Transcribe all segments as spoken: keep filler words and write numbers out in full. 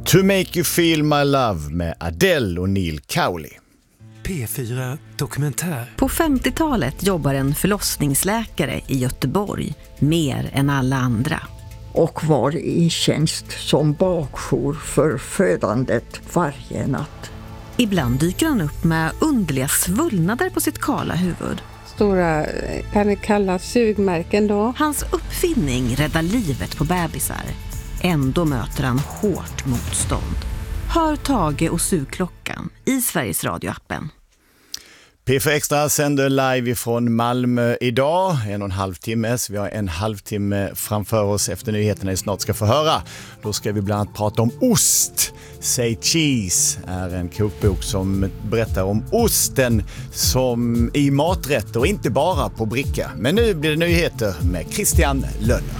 To Make You Feel My Love med Adele och Neil Cowley. P fyra Dokumentär. På femtiotalet jobbar en förlossningsläkare i Göteborg mer än alla andra. Och var i tjänst som bakjour för födandet varje natt. Ibland dyker han upp med underliga svullnader på sitt kala huvud. Stora, kan det kallas sugmärken då? Hans uppfinning räddar livet på bebisar. Ändå möter han hårt motstånd. Hör Tage och sugklockan i Sveriges Radio-appen. P fyra Extra sänder live från Malmö idag, en och en halv timme. Så vi har en halvtimme framför oss efter nyheterna vi snart ska få höra. Då ska vi bland annat prata om ost. Say Cheese är en kokbok som berättar om osten som i maträtter och inte bara på bricka. Men nu blir det nyheter med Christian Lönner.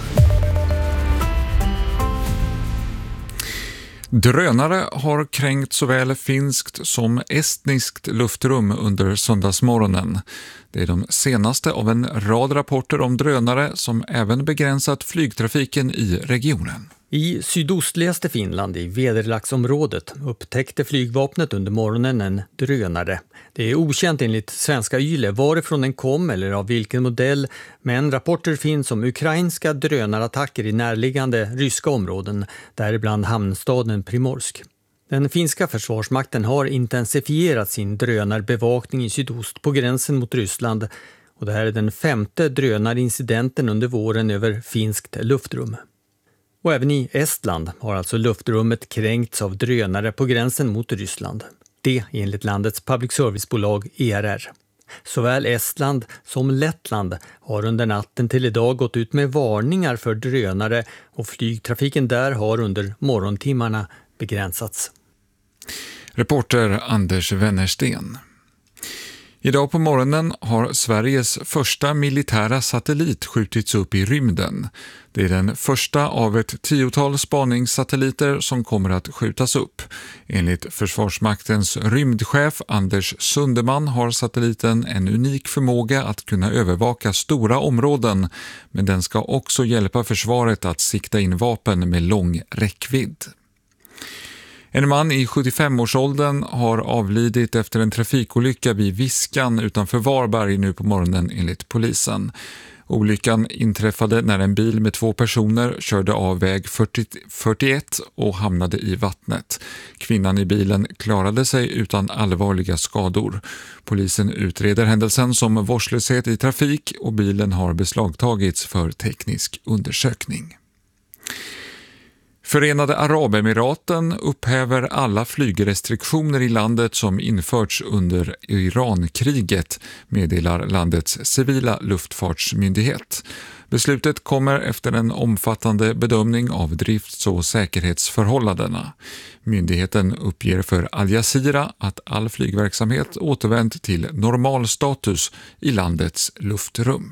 Drönare har kränkt såväl finskt som estniskt luftrum under söndagsmorgonen. Det är de senaste av en rad rapporter om drönare som även begränsat flygtrafiken i regionen. I sydostligaste Finland i Väderlaxområdet upptäckte flygvapnet under morgonen en drönare. Det är okänt enligt svenska Yle varifrån den kom eller av vilken modell, men rapporter finns om ukrainska drönarattacker i närliggande ryska områden, däribland hamnstaden Primorsk. Den finska försvarsmakten har intensifierat sin drönarbevakning i sydost på gränsen mot Ryssland, och det här är den femte drönarincidenten under våren över finskt luftrum. Och även i Estland har alltså luftrummet kränkts av drönare på gränsen mot Ryssland. Det enligt landets public service-bolag E R R. Såväl Estland som Lettland har under natten till idag gått ut med varningar för drönare, och flygtrafiken där har under morgontimmarna begränsats. Reporter Anders Wennersten. Idag på morgonen har Sveriges första militära satellit skjutits upp i rymden. Det är den första av ett tiotal spaningssatelliter som kommer att skjutas upp. Enligt Försvarsmaktens rymdchef Anders Sundeman har satelliten en unik förmåga att kunna övervaka stora områden, men den ska också hjälpa försvaret att sikta in vapen med lång räckvidd. En man i sjuttiofemårsåldern har avlidit efter en trafikolycka vid Viskan utanför Varberg nu på morgonen enligt polisen. Olyckan inträffade när en bil med två personer körde av väg fyrtio, fyrtioett och hamnade i vattnet. Kvinnan i bilen klarade sig utan allvarliga skador. Polisen utreder händelsen som vårdslöshet i trafik och bilen har beslagtagits för teknisk undersökning. Förenade Arabemiraten upphäver alla flygrestriktioner i landet som införts under Irankriget, meddelar landets civila luftfartsmyndighet. Beslutet kommer efter en omfattande bedömning av drifts- och säkerhetsförhållandena. Myndigheten uppger för Al Jazeera att all flygverksamhet återvänt till normal status i landets luftrum.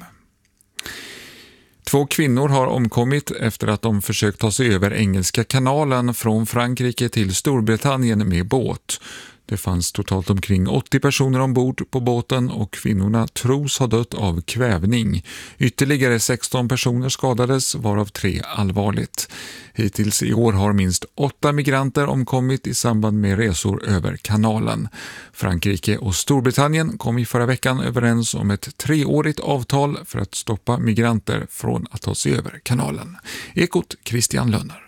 Två kvinnor har omkommit efter att de försökt ta sig över Engelska kanalen från Frankrike till Storbritannien med båt. Det fanns totalt omkring åttio personer ombord på båten och kvinnorna tros ha dött av kvävning. Ytterligare sexton personer skadades, varav tre allvarligt. Hittills i år har minst åtta migranter omkommit i samband med resor över kanalen. Frankrike och Storbritannien kom i förra veckan överens om ett treårigt avtal för att stoppa migranter från att ta sig över kanalen. Ekot Christian Lönner.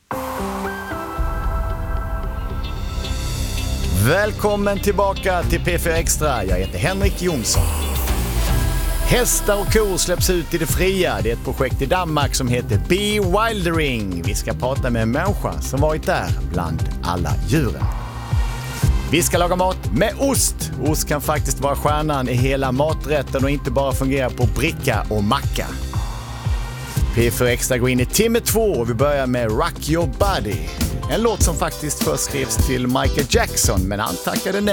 Välkommen tillbaka till P fyra Extra. Jag heter Henrik Jonsson. Hästar och kor släpps ut i det fria. Det är ett projekt i Danmark som heter Bewildering. Vi ska prata med en människa som varit där bland alla djuren. Vi ska laga mat med ost. Ost kan faktiskt vara stjärnan i hela maträtten och inte bara fungera på bricka och macka. P fyra Extra går in i timme två och vi börjar med Rock Your Body. En låt som faktiskt först skrevs till Michael Jackson, men han tackade nej.